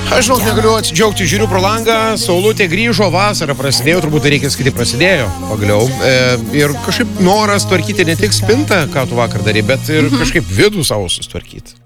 Aš žinok, negaliu atsidžiaugti, žiūriu pro langą, saulutė grįžo, vasara prasidėjo, turbūt reikia sakyti prasidėjo pagaliau. Ir kažkaip noras tvarkyti ne tik spintą, ką tu vakar darė, bet ir kažkaip vidų savo sustvarkyti.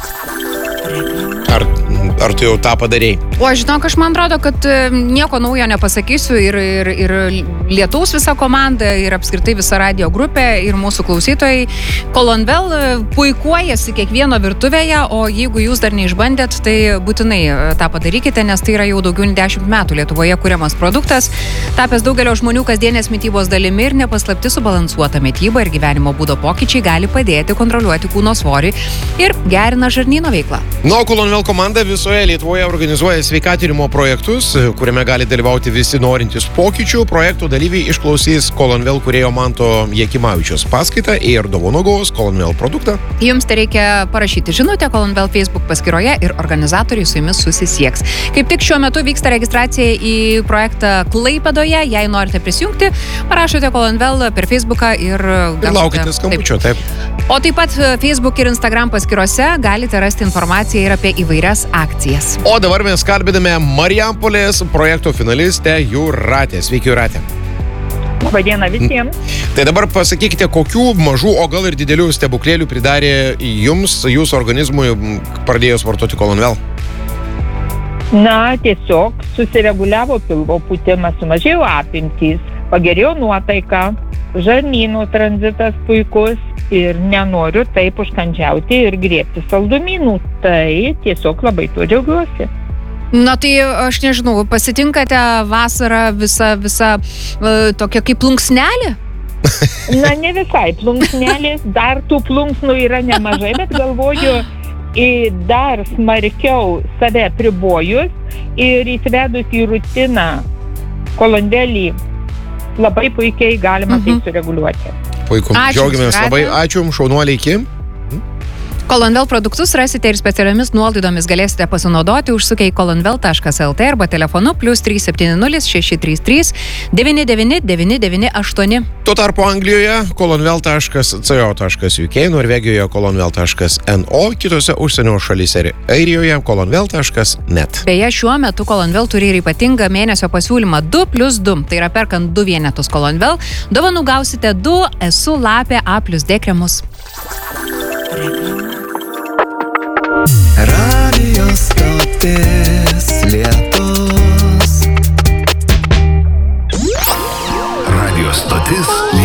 Ar tu jau tą padarėjai? O žinok, man atrodo, kad nieko naujo nepasakysiu ir Lietaus visa komanda, ir apskritai visa radio grupė, ir mūsų klausytojai. Colonvel puikuojasi kiekvieno virtuvėje, o jeigu jūs dar neišbandėt, tai būtinai tą padarykite, nes tai yra jau daugiau nei 10 metų Lietuvoje kuriamas produktas, tapęs daugelio žmonių kasdienės mitybos dalimi ir nepaslapti subalansuota mityba ir gyvenimo būdo pokyčiai gali padėti kontroliuoti kūno svorį ir gerina žarnyno veiklą. Colonvel komanda visoje Lietuvoje organizuoja sveikatinimo projektus, kuriame gali dalyvauti visi norintys pokyčių. Projektų dalyviai išklausys Colonvel kūrėjo Manto Jakimavičiaus paskaitą ir dovanogos Colonvel produktą. Jums tai reikia parašyti žinutę Colonvel Facebook paskyroje ir organizatoriai su jumis susisieks. Kaip tik šiuo metu vyksta registracija į projektą Klaipėdoje. Jei norite prisijungti, parašote Colonvel per Facebooką ir laukite skambučio, taip. O taip pat Facebook ir Instagram paskyrose galite rasti informaciją ir apie įvairias akcijas. O dabar mes kalbiname Marijampolės projekto finalistę Jūratę. Sveiki, Jūratė. Labadiena visiems. Tai dabar pasakykite, kokių mažų, o gal ir didelių stebuklėlių pridarė jums, jūsų organizmui pradėjus vartoti Colonvel? Na, tiesiog susireguliavo pilvo pūtimas, sumažėjo apimtys, pagerėjo nuotaika, žarnyno tranzitas puikus ir nenoriu taip užkandžiauti ir griebti saldumynų. Tai tiesiog labai tuo džiaugiuosi. Na tai aš nežinau, pasitinkate vasarą visą tokia kaip plunksnelė? Na, ne visai plunksnelės, dar tų plunksnų yra nemažai, bet galvoju dar smarkiau save pribojus ir įsivedus į rutiną Colonvelį labai puikiai galima tai sureguliuoti. Puiku, džiaugiamės labai, ačiū jums, šaunuoliai, iki. Colonvel produktus rasite ir specialiomis nuolaidomis galėsite pasinaudoti užsukę į colonvel.lt arba telefonu +370 633 99 998. Tuo tarpu Anglijoje colonvel.co.uk, Norvegijoje colonvel.no, kitose užsienio šalyse ir Airijoje colonvel.net. Beje, šiuo metu Colonvel turi ir ypatingą mėnesio pasiūlymą 2+2. Tai yra perkant 2 vienetus Colonvel, dovanų gausite 2 Esu lapė A+D kremus. Radio stotis Lietus. Radio stotis